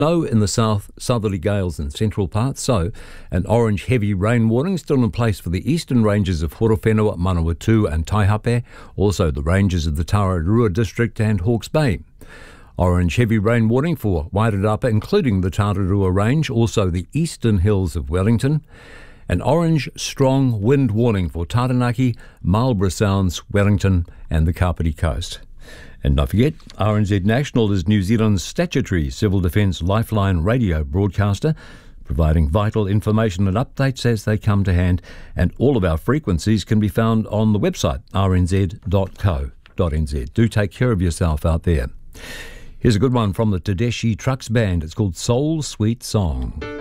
Snow in the south, southerly gales in central parts, so an orange heavy rain warning still in place for the eastern ranges of Horowhenua, Manawatu and Taihape, also the ranges of the Tararua district and Hawke's Bay. Orange heavy rain warning for Wairarapa, including the Tararua range, also the eastern hills of Wellington. An orange strong wind warning for Taranaki, Marlborough Sounds, Wellington and the Kapiti Coast. And don't forget, RNZ National is New Zealand's statutory civil defence lifeline radio broadcaster, providing vital information and updates as they come to hand, and all of our frequencies can be found on the website rnz.co.nz. Do take care of yourself out there. Here's a good one from the Tedeschi Trucks Band. It's called Soul Sweet Song.